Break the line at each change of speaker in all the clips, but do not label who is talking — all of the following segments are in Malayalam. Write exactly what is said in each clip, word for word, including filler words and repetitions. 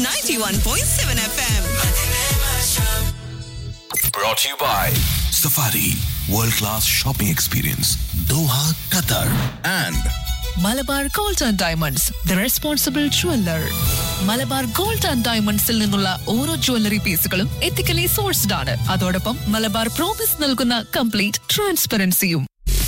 ninety-one point seven F M.
Brought to you by Safari World Class Shopping Experience, Doha, Qatar, and
Malabar gold and diamonds the responsible jeweller. Malabar gold and ഡയമണ്ട്സിൽ നിന്നുള്ള ഓരോ ജ്വല്ലറി പീസുകളും എത്തിക്കലി സോഴ്സ്ഡ് ആണ്. അതോടൊപ്പം മലബാർ പ്രോമിസ് നൽകുന്ന കംപ്ലീറ്റ് ട്രാൻസ്പെറൻസിയും.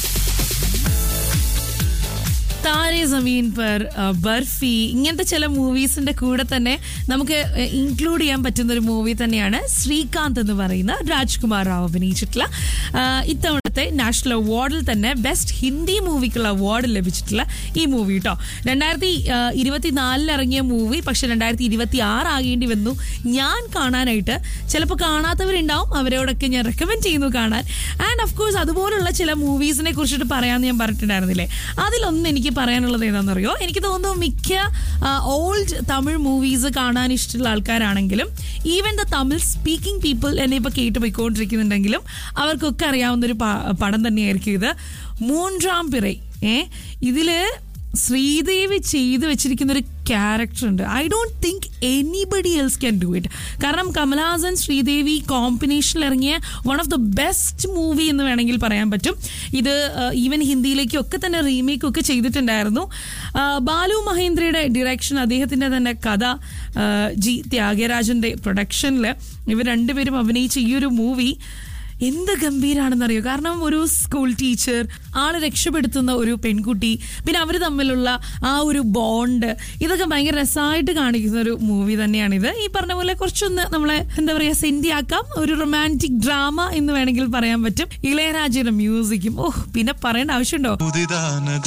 താരേ സമീൻ പർ, ബർഫി, ഇങ്ങനത്തെ ചില മൂവീസിന്റെ കൂടെ തന്നെ നമുക്ക് ഇൻക്ലൂഡ് ചെയ്യാൻ പറ്റുന്ന ഒരു മൂവി തന്നെയാണ് ശ്രീകാന്ത് എന്ന് പറയുന്ന രാജ്കുമാർ റാവ് അഭിനയിച്ചിട്ടുള്ള ഇത്തവണത്തെ നാഷണൽ അവാർഡിൽ തന്നെ ബെസ്റ്റ് ഹിന്ദി മൂവിക്കുള്ള അവാർഡ് ലഭിച്ചിട്ടുള്ള ഈ മൂവി കേട്ടോ. രണ്ടായിരത്തി ഇരുപത്തിനാലിൽ ഇറങ്ങിയ മൂവി, പക്ഷെ രണ്ടായിരത്തി ഇരുപത്തി ആറ് ആകേണ്ടി വന്നു ഞാൻ കാണാനായിട്ട്. ചിലപ്പോൾ കാണാത്തവരുണ്ടാവും, അവരോടൊക്കെ ഞാൻ റെക്കമെൻഡ് ചെയ്യുന്നു കാണാൻ. ആൻഡ് ഓഫ് കോഴ്സ് അതുപോലുള്ള ചില മൂവീസിനെ കുറിച്ചിട്ട് പറയാമെന്ന് ഞാൻ പറഞ്ഞിട്ടുണ്ടായിരുന്നില്ലേ, അതിലൊന്നും എനിക്ക് പറയാനുള്ളത് ഏതാണെന്നറിയോ, എനിക്ക് തോന്നുന്നു മിക്ക ഓൾഡ് തമിഴ് മൂവീസ് കാണാൻ ഇഷ്ടമുള്ള ആൾക്കാരാണെങ്കിലും even the Tamil speaking people എന്നെ ഇപ്പോൾ കേട്ട് പോയിക്കൊണ്ടിരിക്കുന്നുണ്ടെങ്കിലും അവർക്കൊക്കെ അറിയാവുന്നൊരു പടം തന്നെയായിരിക്കും ഇത്, മൂൺറാം പിറൈ. ഏ ഇതില് ശ്രീദേവി ചെയ്ത് വെച്ചിരിക്കുന്ന ഒരു ക്യാരക്ടർ ഉണ്ട്. I don't think anybody else can do it. കാരണം കമൽഹാസൻ ശ്രീദേവി കോമ്പിനേഷനിൽ ഇറങ്ങിയ one of the best movie എന്ന് വേണമെങ്കിൽ പറയാൻ പറ്റും. ഇത് ഈവൻ ഹിന്ദിയിലേക്കൊക്കെ തന്നെ റീമേക്ക് ഒക്കെ ചെയ്തിട്ടുണ്ടായിരുന്നു. ബാലു മഹേന്ദ്രയുടെ ഡിറക്ഷൻ, അദ്ദേഹത്തിൻ്റെ തന്നെ കഥ, ജി ത്യാഗരാജൻ്റെ പ്രൊഡക്ഷനിൽ ഇവർ രണ്ടുപേരും അഭിനയിച്ച ഈ ഒരു മൂവി എന്ത് ഗംഭീരാണെന്നറിയോ. കാരണം ഒരു സ്കൂൾ ടീച്ചർ, ആളെ രക്ഷപ്പെടുത്തുന്ന ഒരു പെൺകുട്ടി, പിന്നെ അവർ തമ്മിലുള്ള ആ ഒരു ബോണ്ട്, ഇതൊക്കെ ഭയങ്കര രസമായിട്ട് കാണിക്കുന്ന ഒരു മൂവി തന്നെയാണിത്. ഈ പറഞ്ഞ പോലെ കുറച്ചൊന്ന് നമ്മളെ എന്താ പറയുക സെൻറ്റിയാക്കാം, ഒരു റൊമാൻറ്റിക് ഡ്രാമ എന്ന് വേണമെങ്കിൽ പറയാൻ പറ്റും. ഇളയരാജയുടെ മ്യൂസിക്കും ഓഹ് പിന്നെ പറയേണ്ട ആവശ്യമുണ്ടോ.